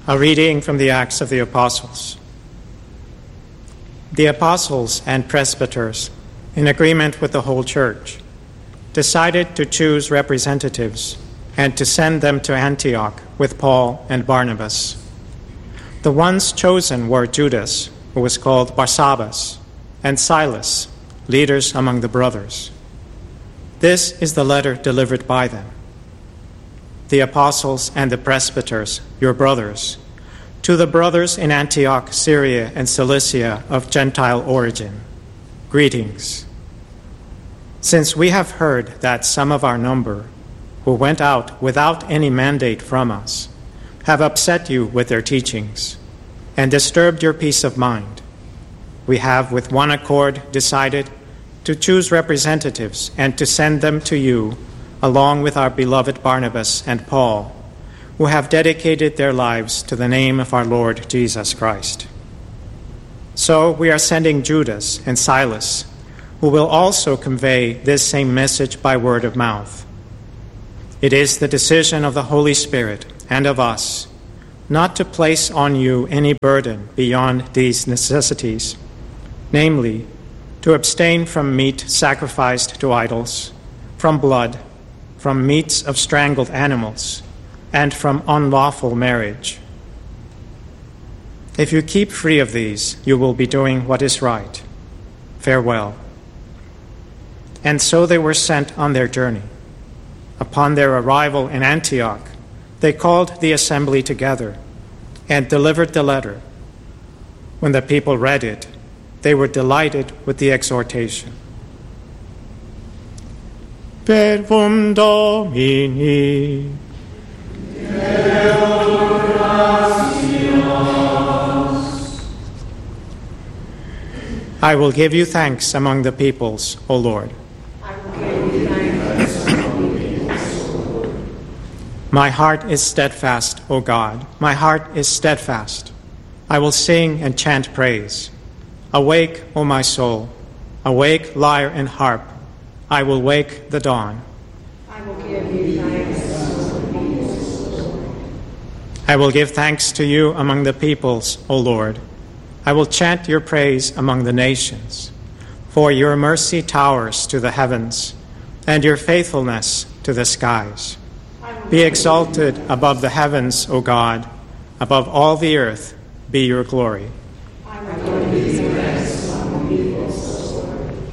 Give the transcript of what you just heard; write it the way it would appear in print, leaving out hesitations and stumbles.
A reading from the Acts of the Apostles. The apostles and presbyters, in agreement with the whole church, decided to choose representatives and to send them to Antioch with Paul and Barnabas. The ones chosen were Judas, who was called Barsabbas, and Silas, leaders among the brothers. This is the letter delivered by them. The apostles and the presbyters, your brothers, to the brothers in Antioch, Syria, and Cilicia of Gentile origin, greetings. Since we have heard that some of our number, who went out without any mandate from us, have upset you with their teachings and disturbed your peace of mind, we have with one accord decided to choose representatives and to send them to you along with our beloved Barnabas and Paul, who have dedicated their lives to the name of our Lord Jesus Christ. So we are sending Judas and Silas, who will also convey this same message by word of mouth. It is the decision of the Holy Spirit and of us not to place on you any burden beyond these necessities, namely, to abstain from meat sacrificed to idols, from blood, from meats of strangled animals, and from unlawful marriage. If you keep free of these, you will be doing what is right. Farewell. And so they were sent on their journey. Upon their arrival in Antioch, they called the assembly together and delivered the letter. When the people read it, they were delighted with the exhortation. Verbum Domini. I will give you thanks among the peoples, O Lord. My heart is steadfast, O God. My heart is steadfast. I will sing and chant praise. Awake, O my soul. Awake, lyre and harp. I will wake the dawn. I will give you thanks, O Lord. I will give thanks to you among the peoples, O Lord. I will chant your praise among the nations. For your mercy towers to the heavens, and your faithfulness to the skies. Be exalted above the heavens, O God. Above all the earth be your glory.